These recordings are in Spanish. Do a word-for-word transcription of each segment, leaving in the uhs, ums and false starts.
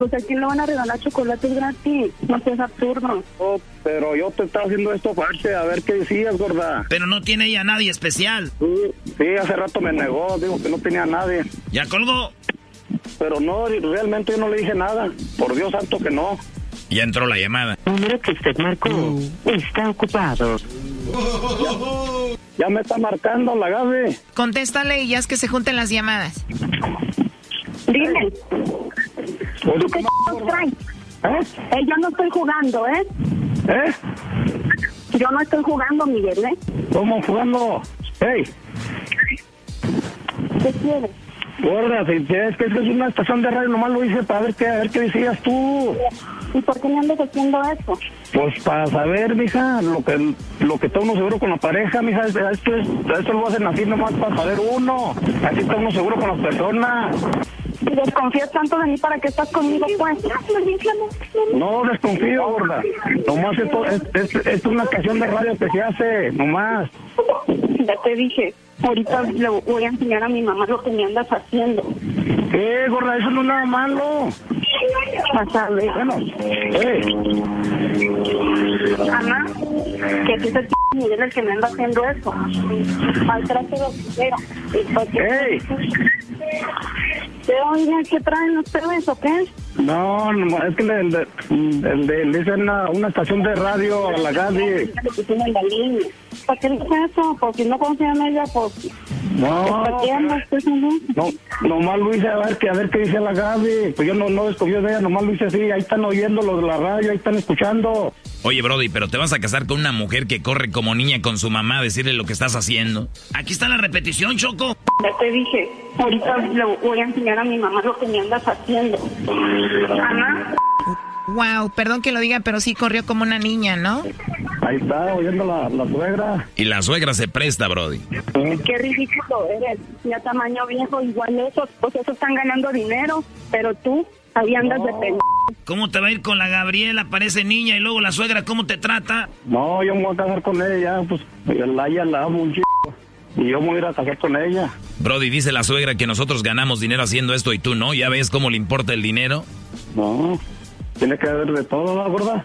Pues a quién le van a regalar chocolates gratis. No seas absurdo. Oh, pero yo te estaba haciendo esto aparte, a ver qué decías, gorda. Pero no tiene ella a nadie especial. Sí, sí, hace rato me negó, dijo que no tenía a nadie. ¿Ya colgó? Pero no, realmente yo no le dije nada. Por Dios santo que no. Ya entró la llamada. El número que usted marcó está ocupado. Ya, ya me está marcando la Gaby. Contéstale y ya es que se junten las llamadas. Dime. ¿Tú qué ch... traes? ¿Eh? Eh, yo no estoy jugando, ¿eh? ¿Eh? Yo no estoy jugando, Miguel, ¿eh? ¿Cómo jugando? ¡Ey! ¿Qué quieres? Gorda, si es que es una estación de radio, nomás lo hice para ver qué, a ver qué decías tú. ¿Y por qué me andas haciendo eso? Pues para saber, mija, lo que lo que está uno seguro con la pareja, mija, esto, es, esto lo hacen así nomás para saber uno. Así está uno seguro con las personas. ¿Y desconfías tanto de mí para que estás conmigo, pues? No desconfío, gorda. Nomás esto es, es, es una estación de radio que se hace, nomás. Ya te dije, ahorita le voy a enseñar a mi mamá lo que me andas haciendo. ¿Qué, gorda? Eso no es nada malo. Vas a ver. Bueno, eh. Ana, que aquí es el p*** Miguel el que me anda haciendo eso. Maltrato lo primero. ¡Ey! ¿Qué oiga? ¿Qué traen ustedes o qué? No, no, es que le, le, le, le, le hice una, una estación de radio a la Gaby. ¿Para qué dice eso? Pues si no confía en ella, pues... No, no, nomás lo hice a ver, que, a ver qué dice la Gaby. Pues yo no, no desconfío de ella, nomás lo hice así. Ahí están oyendo los de la radio, ahí están escuchando. Oye, Brody, pero te vas a casar con una mujer que corre como niña con su mamá a decirle lo que estás haciendo. Aquí está la repetición, Choco. Ya te dije, ahorita le voy a enseñar a mi mamá lo que me andas haciendo. Ana. Wow, perdón que lo diga, pero sí corrió como una niña, ¿no? Ahí está, oyendo la, la suegra. Y la suegra se presta, Brody. Qué ridículo eres. Ya tamaño viejo, igual esos, pues esos están ganando dinero, pero tú, ahí andas no. de pena. ¿Cómo te va a ir con la Gabriela? Parece niña y luego la suegra, ¿cómo te trata? No, yo me voy a casar con ella, pues la, ella la amo un chico. Y yo me voy a ir a casar con ella. Brody, dice la suegra que nosotros ganamos dinero haciendo esto y tú no. ¿Ya ves cómo le importa el dinero? No, tiene que haber de todo, ¿no, gorda?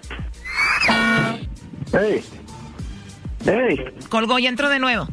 ¡Ey! ¡Ey! Colgó y entró de nuevo.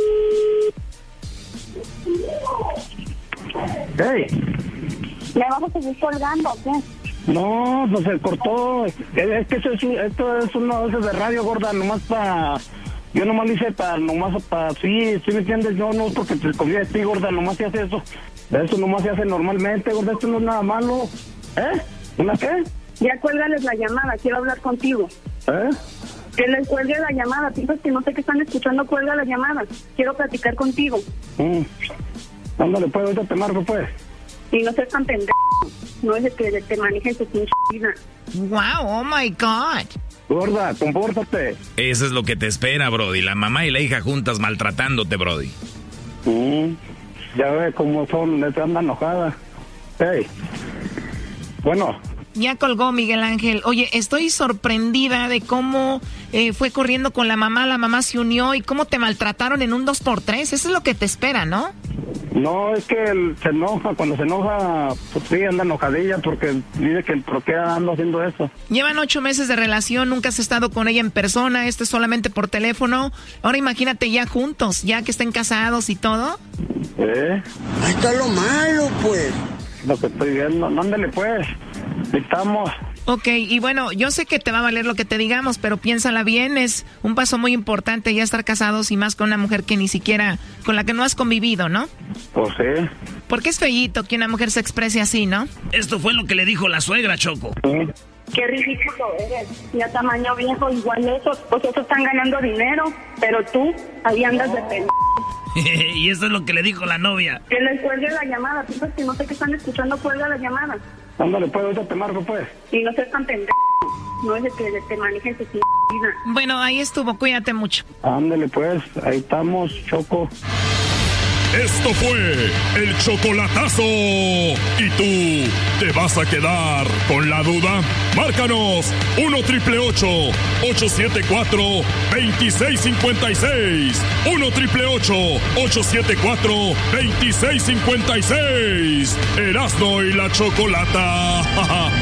¡Ey! ¿Le vamos a seguir colgando o qué? No, pues se cortó. Es, es que eso es, esto es uno de esos de radio, gorda, nomás para... Yo nomás lo hice para, nomás para... Sí, ¿sí me entiendes? Yo no, porque te confío de ti, gorda, nomás se hace eso. Eso nomás se hace normalmente, gorda, esto no es nada malo. ¿Eh? ¿Una qué? Ya cuélgales la llamada, quiero hablar contigo. ¿Eh? Que les cuelgue la llamada, piensas que no sé qué están escuchando, cuelga la llamada. Quiero platicar contigo. Mm. Ándale, pues, ahorita te marco, pues. Y no seas tan pendejo. No es de que te manejen tu pinche vida. Wow, oh my God. Gorda, compórtate. Eso es lo que te espera, Brody. La mamá y la hija juntas maltratándote, Brody. Mm. Ya ve cómo son, les anda enojada. Hey. Bueno. Ya colgó, Miguel Ángel. Oye, estoy sorprendida de cómo eh, fue corriendo con la mamá, la mamá se unió y cómo te maltrataron en un dos por tres. Eso es lo que te espera, ¿no? No, es que él se enoja, cuando se enoja, pues sí, anda enojadilla porque dice que por qué ando haciendo eso. Llevan ocho meses de relación, nunca has estado con ella en persona, esto es solamente por teléfono. Ahora imagínate ya juntos, ya que estén casados y todo. ¿Eh? Ahí está lo malo, pues. Lo que estoy viendo, ándale pues, estamos. Ok, y bueno, yo sé que te va a valer lo que te digamos, pero piénsala bien, es un paso muy importante ya estar casados y más con una mujer que ni siquiera, con la que no has convivido, ¿no? Pues sí. Porque es feíto que una mujer se exprese así, ¿no? Esto fue lo que le dijo la suegra, Choco. Sí. Qué ridículo eres. Ya tamaño viejo, igual esos, pues esos están ganando dinero, pero tú, ahí andas de pena. Y eso es lo que le dijo la novia. Que les cuelgue la llamada, piensas que no sé qué están escuchando, cuelga la llamada. Ándale pues, ahorita te marco pues. Y no seas tan pendejo. No es de que te manejen tu vida. Bueno, ahí estuvo, cuídate mucho. Ándale pues, ahí estamos, Choco. Esto fue el chocolatazo. ¿Y tú te vas a quedar con la duda? Márcanos uno triple ocho, ocho siete cuatro, dos seis cinco seis. uno triple ocho, ocho siete cuatro, dos seis cinco seis. Erasmo y la Chocolata.